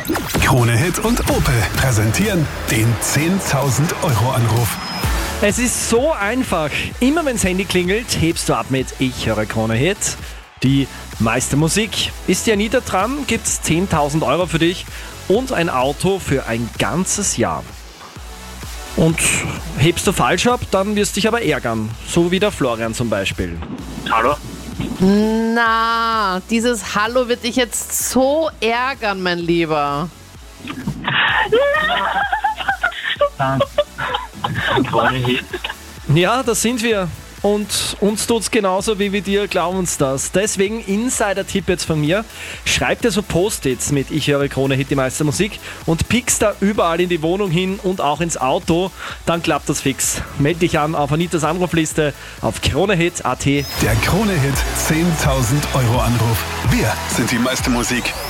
Krone Hit und Opel präsentieren den 10.000 Euro Anruf. Es ist so einfach. Immer wenn das Handy klingelt, hebst du ab mit Ich höre Krone Hit. Die meiste Musik. Ist ja nie da dran, gibt's 10.000 Euro für dich und ein Auto für ein ganzes Jahr. Und hebst du falsch ab, dann wirst du dich aber ärgern. So wie der Florian zum Beispiel. Hallo? Na, dieses Hallo wird dich jetzt so ärgern, mein Lieber. Krone Hit. Ja, das sind wir. Und uns tut's genauso wie wir dir, glauben uns das. Deswegen Insider-Tipp jetzt von mir. Schreib dir so Post-its mit Ich höre Krone Hit, die meiste Musik und pickst da überall in die Wohnung hin und auch ins Auto. Dann klappt das fix. Meld dich an auf Anitas Anrufliste auf kronehit.at. Der Krone Hit 10.000 Euro Anruf. Wir sind die meiste Musik.